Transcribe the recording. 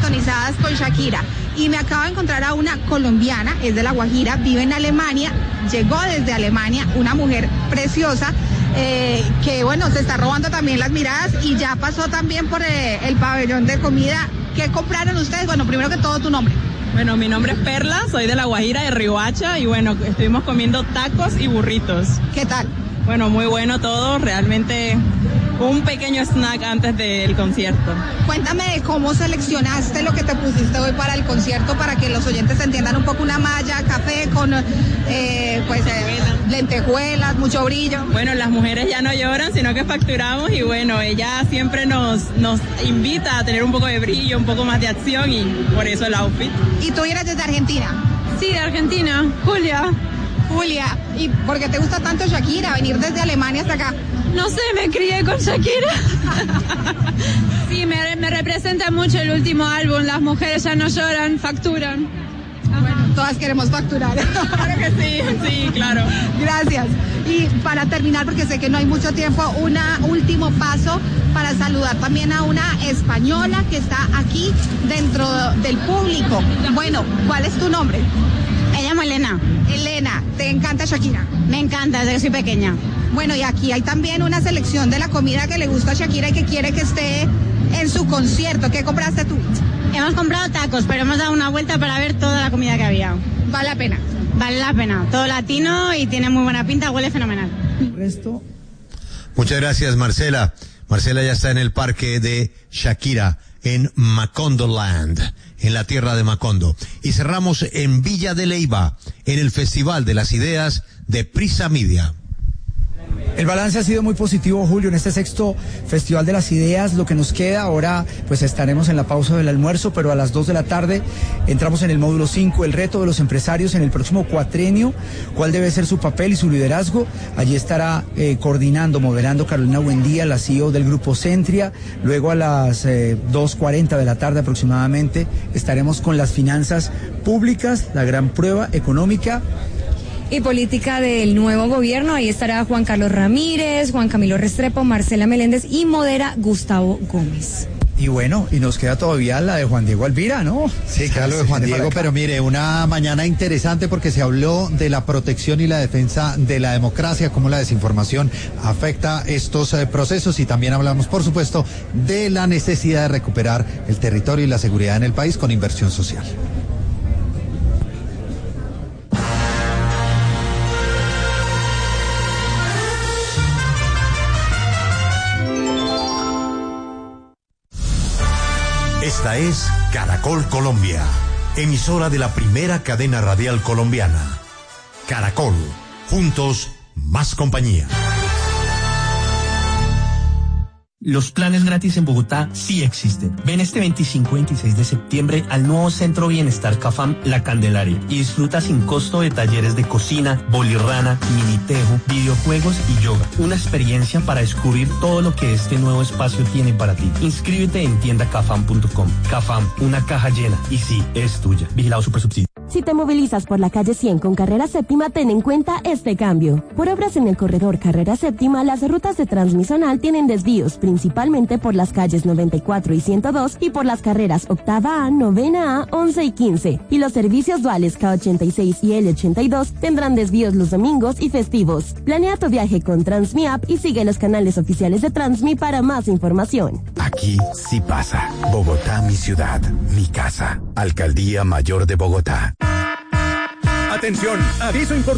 sintonizadas con Shakira. Y me acabo de encontrar a una colombiana, es de La Guajira, vive en Alemania, llegó desde Alemania, una mujer preciosa, que bueno, se está robando también las miradas y ya pasó también por el pabellón de comida. ¿Qué compraron ustedes? Bueno, primero que todo, tu nombre. Bueno, mi nombre es Perla, soy de La Guajira, de Riohacha, y bueno, estuvimos comiendo tacos y burritos. ¿Qué tal? Bueno, muy bueno todo, realmente un pequeño snack antes del concierto. Cuéntame de cómo seleccionaste lo que te pusiste hoy para el concierto, para que los oyentes entiendan un poco. Una malla, café con lentejuelas, mucho brillo. Bueno, las mujeres ya no lloran, sino que facturamos, y bueno, ella siempre nos invita a tener un poco de brillo, un poco más de acción, y por eso el outfit. ¿Y tú eres desde Argentina? Sí, de Argentina, Julia, ¿y por qué te gusta tanto Shakira, venir desde Alemania hasta acá? No sé, me crié con Shakira. Sí, me representa mucho el último álbum, las mujeres ya no lloran, facturan. Bueno, todas queremos facturar. Claro que sí, claro. Gracias. Y para terminar, porque sé que no hay mucho tiempo, un último paso para saludar también a una española que está aquí dentro del público. Bueno, ¿cuál es tu nombre? Me llamo Elena. Elena, ¿te encanta Shakira? Me encanta, desde que soy pequeña. Bueno, y aquí hay también una selección de la comida que le gusta a Shakira y que quiere que esté en su concierto. ¿Qué compraste tú? Hemos comprado tacos, pero hemos dado una vuelta para ver toda la comida que había. ¿Vale la pena? Vale la pena. Todo latino y tiene muy buena pinta, huele fenomenal. Muchas gracias, Marcela. Marcela ya está en el parque de Shakira, en Macondoland, en la tierra de Macondo. Y cerramos en Villa de Leyva, en el Festival de las Ideas de Prisa Media. El balance ha sido muy positivo, Julio, en este sexto Festival de las Ideas. Lo que nos queda ahora, pues estaremos en la pausa del almuerzo, pero a las 2 de la tarde entramos en el módulo 5, el reto de los empresarios en el próximo cuatrenio, cuál debe ser su papel y su liderazgo. Allí estará coordinando, moderando Carolina Buendía, la CEO del Grupo Centria. Luego a las 2:40 de la tarde aproximadamente estaremos con las finanzas públicas, la gran prueba económica y política del nuevo gobierno. Ahí estará Juan Carlos Ramírez, Juan Camilo Restrepo, Marcela Meléndez y modera Gustavo Gómez. Y bueno, y nos queda todavía la de Juan Diego Alvira, ¿no? Sí, claro, de Juan Diego, pero mire, una mañana interesante porque se habló de la protección y la defensa de la democracia, cómo la desinformación afecta estos procesos, y también hablamos, por supuesto, de la necesidad de recuperar el territorio y la seguridad en el país con inversión social. Esta es Caracol Colombia, emisora de la primera cadena radial colombiana. Caracol, juntos, más compañía. Los planes gratis en Bogotá sí existen. Ven este 25 y 26 de septiembre al nuevo Centro Bienestar Cafam La Candelaria y disfruta sin costo de talleres de cocina, bolirrana, minitejo, videojuegos y yoga. Una experiencia para descubrir todo lo que este nuevo espacio tiene para ti. Inscríbete en tiendacafam.com. Cafam, una caja llena. Y sí, es tuya. Vigilado Supersubsidio. Si te movilizas por la calle 100 con Carrera Séptima, ten en cuenta este cambio. Por obras en el corredor Carrera Séptima, las rutas de Transmisional tienen desvíos, principalmente por las calles 94 y 102 y por las carreras Octava A, Novena A, 11 y 15. Y los servicios duales K86 y L82 tendrán desvíos los domingos y festivos. Planea tu viaje con Transmi App y sigue los canales oficiales de Transmi para más información. Aquí sí pasa. Bogotá, mi ciudad, mi casa. Alcaldía Mayor de Bogotá. Atención, aviso importante.